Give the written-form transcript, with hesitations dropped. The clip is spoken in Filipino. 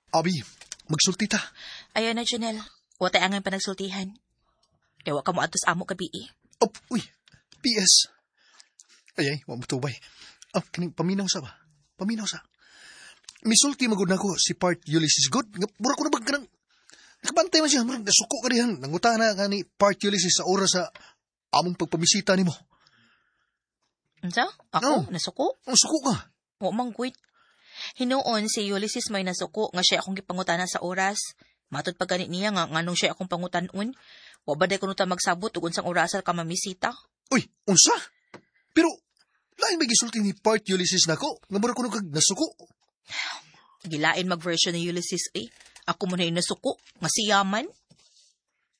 Abi, magsulti ta. Ayaw na, Janelle. Wa tayo angan pa nagsultihan. Ewa ka mo atos amo gabi eh. Oh, uy, PS. Ay, wa mo tubay. Oh, kining paminaw sa ba? Paminaw sa. Misulti magud nako si Part Ulysses God. Mura ko na bag kanang nakabantay man siya. Mura nasuko ka dihan. Nanguta na ni Part Ulysses sa oras sa among pagpamisita nimo. Unsa? Ako? Nasuko? Ang suko ka. Wa mangguit. Hinuon si Ulysses may nasuko nga siya akong gipangutana sa oras. Matod pa ganit niya nga nganong siya akong pangutanon. Wa ba day kuno ta magsabot ug unsang orasa ka mamisita? Uy, unsa? Pero lain may gisulti ni Part Ulysses nako. Nga mura ko na kag nasuko. Gilain mag-version ni Ulysses eh. Ako mo na yung nasuko, nga siyaman.